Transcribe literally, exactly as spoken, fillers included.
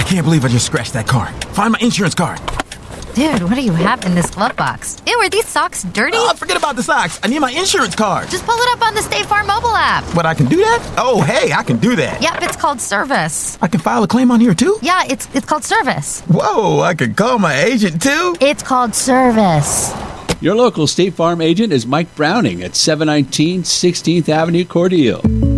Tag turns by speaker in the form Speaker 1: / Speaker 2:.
Speaker 1: can't believe I just scratched that car. Find my insurance card.
Speaker 2: Dude, what do you have in this glove box? Ew, are these socks dirty?
Speaker 1: Oh, forget about the socks. I need my insurance card.
Speaker 2: Just pull it up on the State Farm mobile app.
Speaker 1: But I can do that? Oh, hey, I can do that.
Speaker 2: Yep, it's called Service.
Speaker 1: I can file a claim on here, too?
Speaker 2: Yeah, it's it's called Service.
Speaker 1: Whoa, I can call my agent, too?
Speaker 2: It's called Service.
Speaker 3: Your local State Farm agent is Mike Browning at seven nineteen sixteenth Avenue, Cordele.